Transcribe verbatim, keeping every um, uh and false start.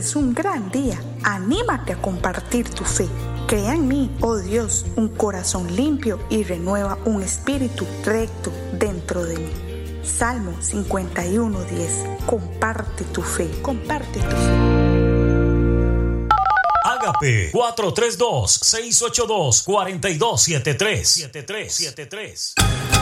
es un gran día. Anímate a compartir tu fe. Crea en mí, oh Dios, un corazón limpio y renueva un espíritu recto dentro de mí. Salmo cincuenta y uno, diez. Comparte tu fe, comparte tu fe. Ágape cuatro tres dos, seis ocho dos, cuatro dos siete tres.